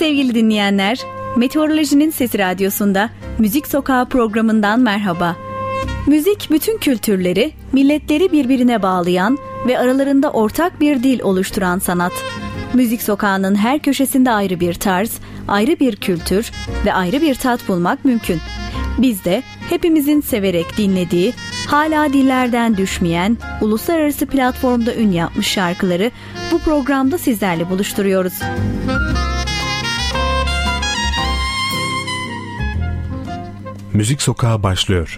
Sevgili dinleyenler, Meteorolojinin Sesi Radyosu'nda Müzik Sokağı programından merhaba. Müzik bütün kültürleri, milletleri birbirine bağlayan ve aralarında ortak bir dil oluşturan sanat. Müzik sokağının her köşesinde ayrı bir tarz, ayrı bir kültür ve ayrı bir tat bulmak mümkün. Biz de hepimizin severek dinlediği, hala dillerden düşmeyen, uluslararası platformda ün yapmış şarkıları bu programda sizlerle buluşturuyoruz. Müzik Sokağı başlıyor.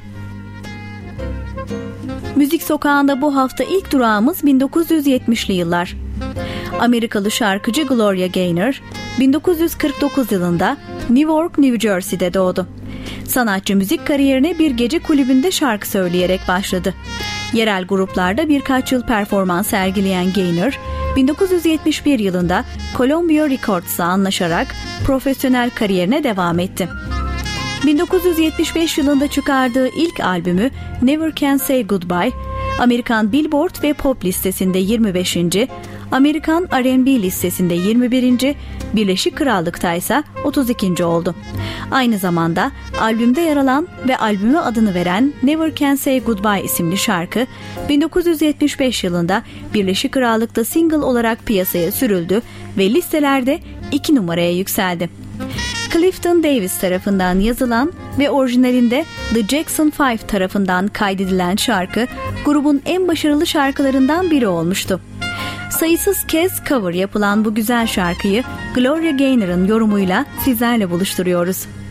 Müzik Sokağı'nda bu hafta ilk durağımız 1970'li yıllar. Amerikalı şarkıcı Gloria Gaynor, 1949 yılında New York, New Jersey'de doğdu. Sanatçı müzik kariyerine bir gece kulübünde şarkı söyleyerek başladı. Yerel gruplarda birkaç yıl performans sergileyen Gaynor, 1971 yılında Columbia Records'la anlaşarak profesyonel kariyerine devam etti. 1975 yılında çıkardığı ilk albümü Never Can Say Goodbye, Amerikan Billboard ve Pop listesinde 25. Amerikan R&B listesinde 21. Birleşik Krallık'ta ise 32. oldu. Aynı zamanda albümde yer alan ve albüme adını veren Never Can Say Goodbye isimli şarkı 1975 yılında Birleşik Krallık'ta single olarak piyasaya sürüldü ve listelerde 2 numaraya yükseldi. Clifton Davis tarafından yazılan ve orijinalinde The Jackson 5 tarafından kaydedilen şarkı grubun en başarılı şarkılarından biri olmuştu. Sayısız kez cover yapılan bu güzel şarkıyı Gloria Gaynor'ın yorumuyla sizlerle buluşturuyoruz.